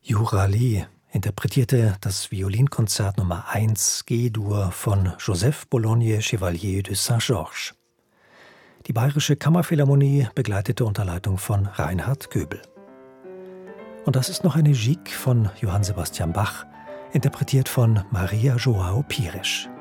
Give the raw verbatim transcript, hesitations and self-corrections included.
Jurali interpretierte das Violinkonzert Nummer eins G-Dur von Joseph Bologne Chevalier de Saint-Georges. Die Bayerische Kammerphilharmonie begleitete unter Leitung von Reinhard Göbel. Und das ist noch eine Gigue von Johann Sebastian Bach, interpretiert von Maria João Pires.